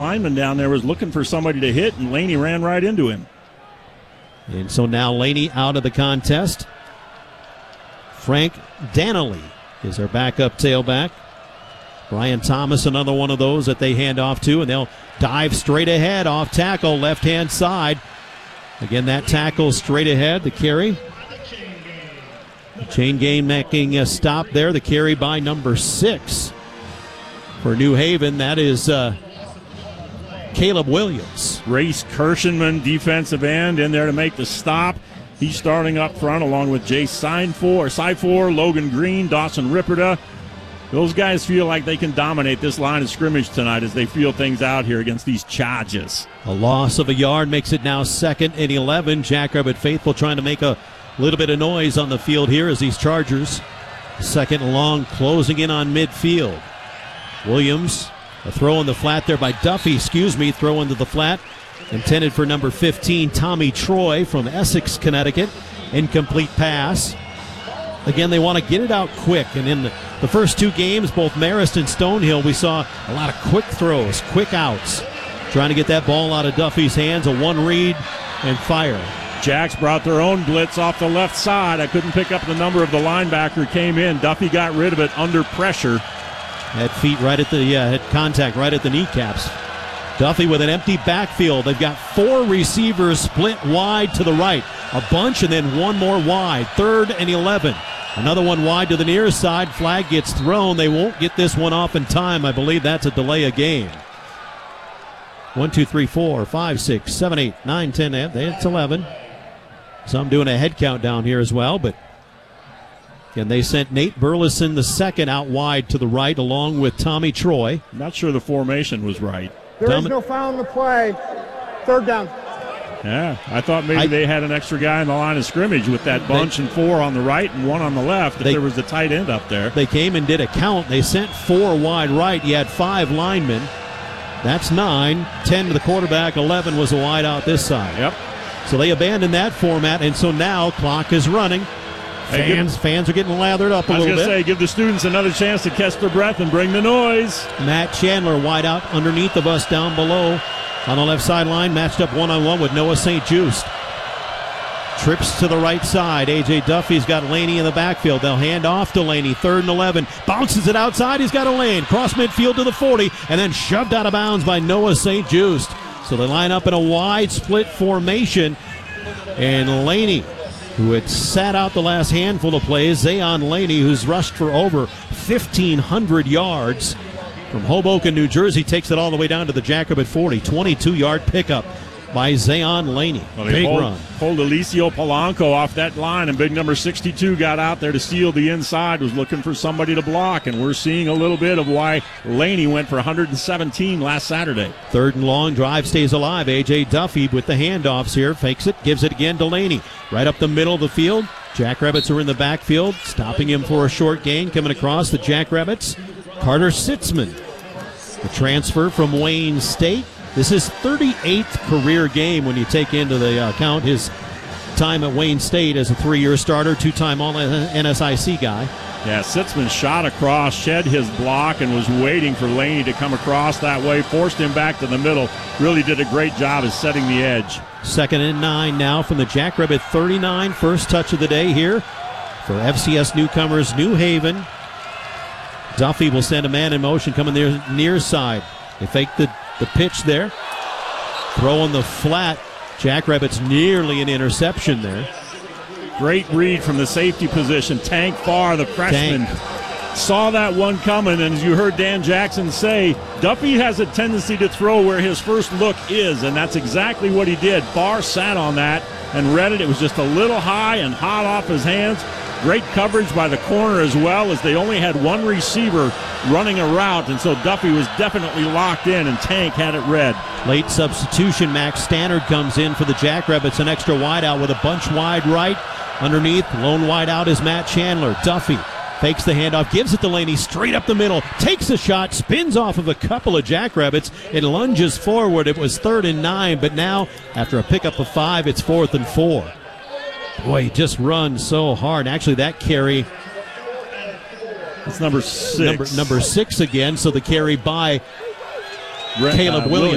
lineman down there was looking for somebody to hit, and Laney ran right into him. And so now Laney out of the contest. Frank Danley is our backup tailback. Brian Thomas, another one of those that they hand off to, and they'll dive straight ahead off tackle, left-hand side. Again, that tackle straight ahead, the carry. The chain game making a stop there, the carry by number 6 for New Haven. That is Caleb Williams. Race Kirschenman, defensive end, in there to make the stop. He's starting up front along with Jay Syfor, Logan Green, Dawson Ripperda. Those guys feel like they can dominate this line of scrimmage tonight as they feel things out here against these Chargers. A loss of a yard makes it now 2nd and 11. Jackrabbit faithful trying to make a little bit of noise on the field here as these Chargers, 2nd and long, closing in on midfield. Williams, a throw in the flat there by Duffy, throw into the flat. Intended for number 15, Tommy Troy from Essex, Connecticut. Incomplete pass. Again, they want to get it out quick. And in the first 2 games, both Marist and Stonehill, we saw a lot of quick throws, quick outs. Trying to get that ball out of Duffy's hands, a one read and fire. Jacks brought their own blitz off the left side. I couldn't pick up the number of the linebacker came in. Duffy got rid of it under pressure. Had feet right at had contact right at the kneecaps. Duffy with an empty backfield. They've got 4 receivers split wide to the right. A bunch and then one more wide. 3rd and 11. Another one wide to the near side. Flag gets thrown. They won't get this one off in time. I believe that's a delay of game. 1, 2, 3, 4, 5, 6, 7, 8, 9, 10. It's 11. Some doing a head count down here as well, but again, they sent Nate Burleson the second out wide to the right along with Tommy Troy. Not sure the formation was right. There is no foul on the play. 3rd down. Yeah, I thought maybe they had an extra guy in the line of scrimmage with that bunch and 4 on the right and 1 on the left if there was a tight end up there. They came and did a count. They sent 4 wide right. You had 5 linemen. That's 9. 10 to the quarterback. 11 was a wide out this side. Yep. So they abandoned that format, and so now clock is running. Fans are getting lathered up a little bit. I was going to say, give the students another chance to catch their breath and bring the noise. Matt Chandler wide out underneath of us down below on the left sideline, matched up one-on-one with Noah St. Just. Trips to the right side. A.J. Duffy's got Laney in the backfield. They'll hand off to Laney. 3rd and 11. Bounces it outside. He's got a lane. Cross midfield to the 40, and then shoved out of bounds by Noah St. Just. So they line up in a wide split formation, and Laney, who had sat out the last handful of plays, Zayon Laney, who's rushed for over 1,500 yards from Hoboken, New Jersey, takes it all the way down to the Jackrabbit 40. 22-yard pickup by Zayon Laney. Big run. Pulled Alicio Polanco off that line, and big number 62 got out there to steal the inside, was looking for somebody to block, and we're seeing a little bit of why Laney went for 117 last Saturday. 3rd and long, drive stays alive. A.J. Duffy with the handoffs here, fakes it, gives it again to Laney. Right up the middle of the field. Jackrabbits are in the backfield, stopping him for a short gain. Coming across the Jackrabbits, Carter Sitzman, the transfer from Wayne State. This is 38th career game when you take into the account his time at Wayne State as a 3-year starter, 2-time All-NSIC guy. Yeah, Sitzman shot across, shed his block, and was waiting for Laney to come across that way, forced him back to the middle. Really did a great job of setting the edge. 2nd and 9 now from the Jackrabbit 39. First touch of the day here for FCS newcomers New Haven. Duffy will send a man in motion coming there near side. They fake the pitch there. Throw on the flat. Jackrabbits nearly an interception there. Great read from the safety position. Tank Farr, the freshman, saw that one coming, and as you heard Dan Jackson say, Duffy has a tendency to throw where his first look is, and that's exactly what he did. Farr sat on that and read it. It was just a little high and hot off his hands. Great coverage by the corner as well, as they only had one receiver running a route, and so Duffy was definitely locked in, and Tank had it read. Late substitution, Max Stannard comes in for the Jackrabbits, an extra wideout with a bunch wide right. Underneath, lone wideout is Matt Chandler. Duffy fakes the handoff, gives it to Laney straight up the middle, takes a shot, spins off of a couple of Jackrabbits, it lunges forward. It was 3rd and 9, but now, after a pickup of 5, it's 4th and 4. Boy, he just runs so hard. Actually, that carry, it's number 6. Number 6 again, so the carry by Caleb Williams.